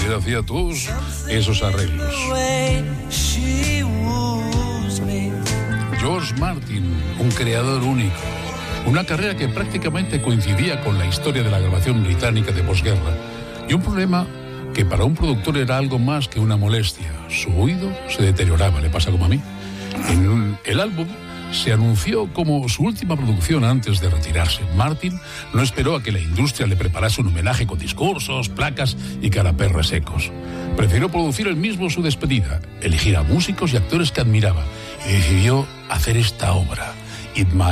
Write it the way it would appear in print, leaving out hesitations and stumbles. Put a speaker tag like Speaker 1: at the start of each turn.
Speaker 1: él hacía todos esos arreglos. George Martin, un creador único. Una carrera que prácticamente coincidía con la historia de la grabación británica de posguerra. Y un problema que para un productor era algo más que una molestia. Su oído se deterioraba, le pasa como a mí. En el álbum se anunció como su última producción antes de retirarse. Martin no esperó a que la industria le preparase un homenaje con discursos, placas y caraperras secos. Prefirió producir él mismo su despedida, elegir a músicos y actores que admiraba y decidió hacer esta obra, It Might